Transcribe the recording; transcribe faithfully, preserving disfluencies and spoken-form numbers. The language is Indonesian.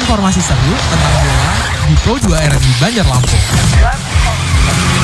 informasi seru tentang bola di Pro dua R M I Banjar Lampung.